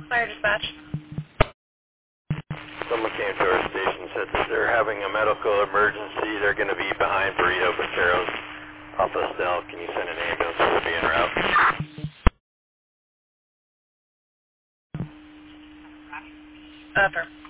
Fire dispatch. Someone came to our station and said that they're having a medical emergency. They're going to be behind Burrito Vaqueros off Estelle. Can you send an ambulance? We'll be en route. Upper.